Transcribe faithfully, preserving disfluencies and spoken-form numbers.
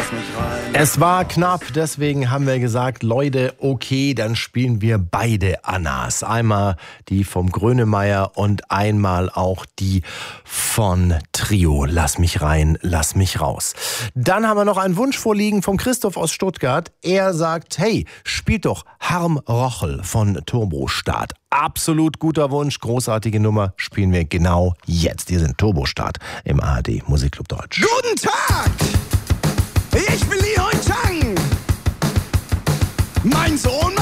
lass mich rein. Es war knapp, deswegen haben wir gesagt, Leute, okay, dann spielen wir beide Annas. Einmal die vom Grönemeyer und einmal auch die von Trio. Lass mich rein, lass mich raus. Dann haben wir noch einen Wunsch vorliegen vom Christoph aus Stuttgart. Er sagt, hey, spielt doch Harm Rochel von Turbostart. Absolut guter Wunsch, großartige Nummer, spielen wir genau jetzt. Hier sind Turbostart im A R D Musikclub Deutsch. Guten Tag! Ich bin Li Hoi Chang! Mein Sohn